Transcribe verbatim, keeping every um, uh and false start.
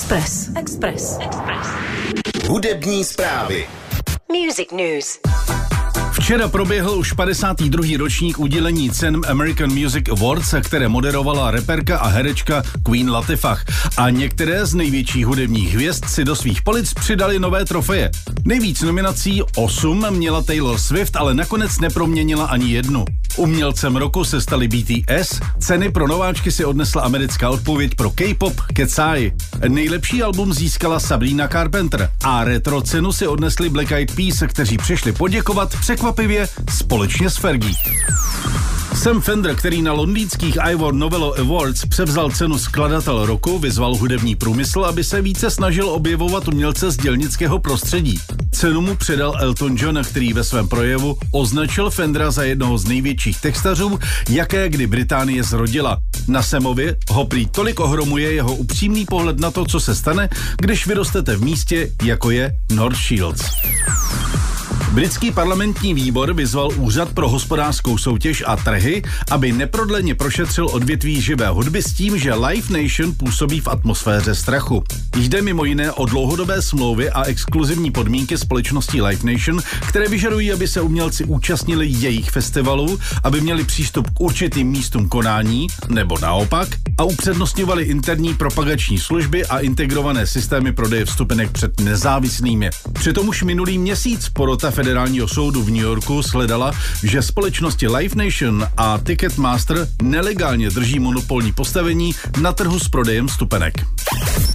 Express. Express. Express. Hudební zprávy. Music News. Včera proběhl už padesátý druhý ročník udělení cen American Music Awards, které moderovala reperka a herečka Queen Latifah. A některé z největších hudebních hvězd si do svých polic přidali nové trofeje. Nejvíc nominací, osm, měla Taylor Swift, ale nakonec neproměnila ani jednu. Umělcem roku se stali B T S, ceny pro nováčky si odnesla americká odpověď pro K-pop Ketsai. Nejlepší album získala Sabrina Carpenter a retro cenu si odnesli Black Eyed Peas, kteří přišli poděkovat překvapivě společně s Fergie. Sam Fender, který na londýnských Ivor Novello Awards převzal cenu skladatel roku, vyzval hudební průmysl, aby se více snažil objevovat umělce z dělnického prostředí. Cenu mu předal Elton John, který ve svém projevu označil Fendera za jednoho z největších textařů, jaké kdy Británie zrodila. Na Samovi ho prý tolik ohromuje jeho upřímný pohled na to, co se stane, když vyrostete v místě, jako je North Shields. Britský parlamentní výbor vyzval Úřad pro hospodářskou soutěž a trhy, aby neprodleně prošetřil odvětví živé hudby s tím, že Live Nation působí v atmosféře strachu. Jde mimo jiné o dlouhodobé smlouvy a exkluzivní podmínky společnosti Live Nation, které vyžadují, aby se umělci účastnili jejich festivalů, aby měli přístup k určitým místům konání, nebo naopak, a upřednostňovali interní propagační služby a integrované systémy prodeje vstupenek před nezávislými. Přitom už minulý měsíc porota Federálního soudu v New Yorku shledala, že společnosti Live Nation a Ticketmaster nelegálně drží monopolní postavení na trhu s prodejem vstupenek.